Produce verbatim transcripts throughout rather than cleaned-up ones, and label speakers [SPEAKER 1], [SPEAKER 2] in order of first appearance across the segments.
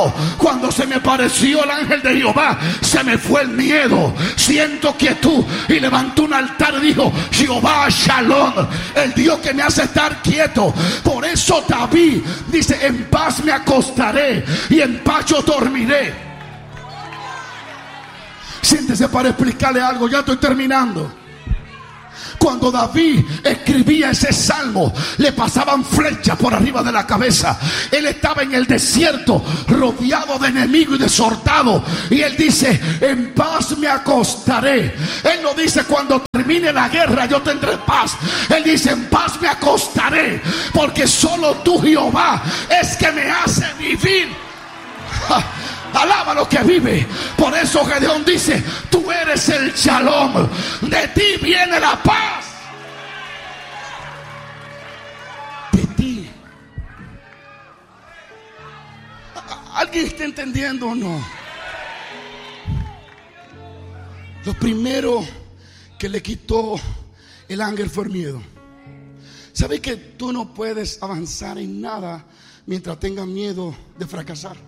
[SPEAKER 1] wow, cuando se me apareció el ángel de Jehová, se me fue el miedo. Siento quietud. Y levantó un altar y dijo: Jehová Shalom, el Dios que me hace estar quieto. Por eso David dice: en paz me acostaré y en paz yo dormiré. Siéntese para explicarle algo, ya estoy terminando. Cuando David escribía ese salmo, le pasaban flechas por arriba de la cabeza. Él estaba en el desierto, rodeado de enemigos y de soldados. Y él dice: en paz me acostaré. Él no dice: cuando termine la guerra yo tendré paz. Él dice: en paz me acostaré, porque solo tú, Jehová, es que me hace vivir. Alaba lo que vive. Por eso Gedeón dice: tú eres el Shalom, de ti viene la paz. De ti. ¿Alguien está entendiendo o no? Lo primero que le quitó el ángel fue el miedo. ¿Sabes que tú no puedes avanzar en nada mientras tengas miedo de fracasar?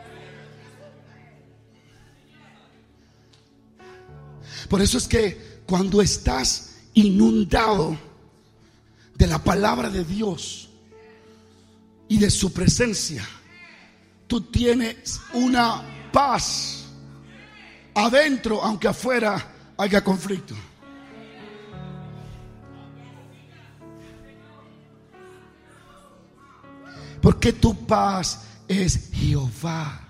[SPEAKER 1] Por eso es que cuando estás inundado de la palabra de Dios y de su presencia, tú tienes una paz adentro, aunque afuera haya conflicto. Porque tu paz es Jehová.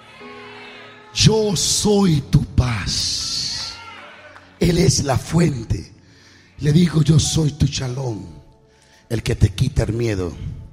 [SPEAKER 1] Yo soy tu paz. Él es la fuente. Le digo: yo soy tu Shalom, el que te quita el miedo.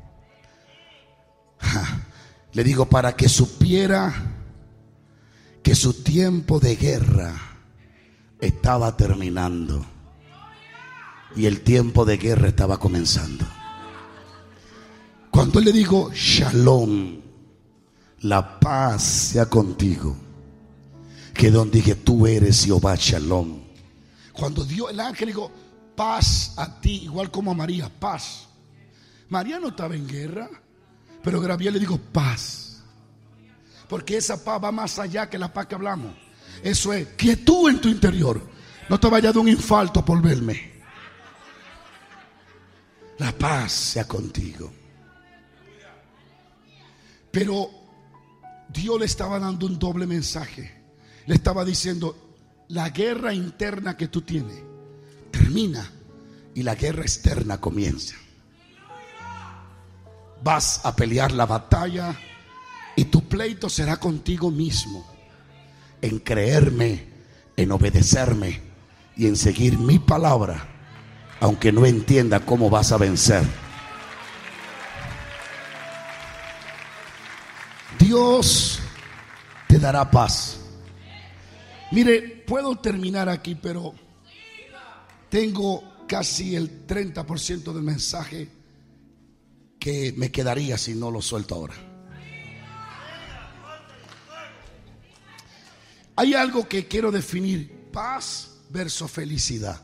[SPEAKER 1] Ja. Le digo para que supiera que su tiempo de guerra estaba terminando y el tiempo de guerra estaba comenzando. Cuando le digo: Shalom, la paz sea contigo, que donde dije: tú eres Jehová Shalom. Cuando dio el ángel, dijo: paz a ti, igual como a María, paz. María no estaba en guerra, pero Gabriel le dijo: paz. Porque esa paz va más allá que la paz que hablamos. Eso es quietud en tu interior. No te vayas de un infarto por verme. La paz sea contigo. Pero Dios le estaba dando un doble mensaje. Le estaba diciendo: la guerra interna que tú tienes termina y la guerra externa comienza. Vas a pelear la batalla y tu pleito será contigo mismo, en creerme, en obedecerme y en seguir mi palabra, aunque no entienda cómo vas a vencer. Dios te dará paz. Mire, puedo terminar aquí, pero tengo casi el treinta por ciento del mensaje que me quedaría si no lo suelto ahora. Hay algo que quiero definir: paz versus felicidad.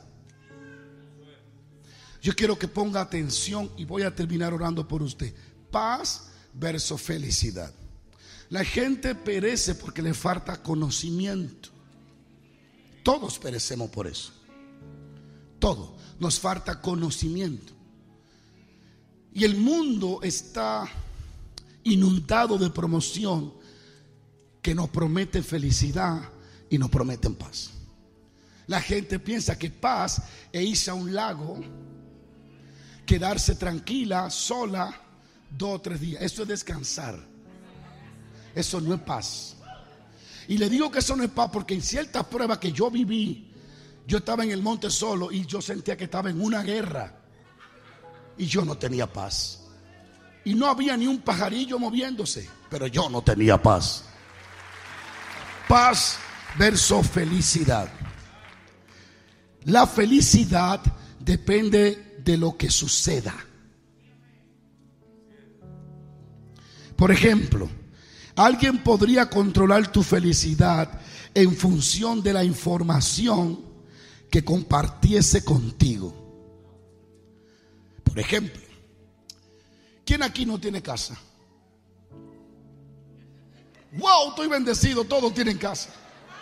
[SPEAKER 1] Yo quiero que ponga atención y voy a terminar orando por usted. Paz versus felicidad. La gente perece porque le falta conocimiento. Todos perecemos por eso. Todo. Nos falta conocimiento. Y el mundo está inundado de promoción que nos promete felicidad y nos prometen paz. La gente piensa que paz es irse a un lago, quedarse tranquila, sola, dos o tres días. Eso es descansar. Eso no es paz. Y le digo que eso no es paz porque en ciertas pruebas que yo viví, yo estaba en el monte solo y yo sentía que estaba en una guerra y yo no tenía paz. Y no había ni un pajarillo moviéndose, pero yo no tenía paz. Paz versus felicidad. La felicidad depende de lo que suceda. Por ejemplo, alguien podría controlar tu felicidad en función de la información que compartiese contigo. Por ejemplo, ¿quién aquí no tiene casa? Wow, estoy bendecido, todos tienen casa.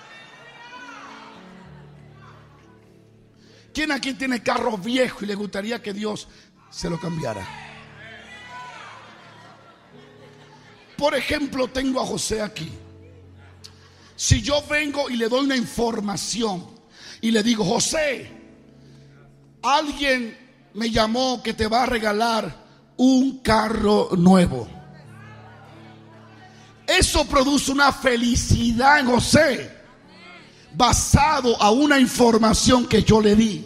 [SPEAKER 1] ¿Quién aquí tiene carro viejo y le gustaría que Dios se lo cambiara? Por ejemplo, tengo a José aquí. Si yo vengo y le doy una información y le digo: José, alguien me llamó que te va a regalar un carro nuevo. Eso produce una felicidad en José, basado a una información que yo le di.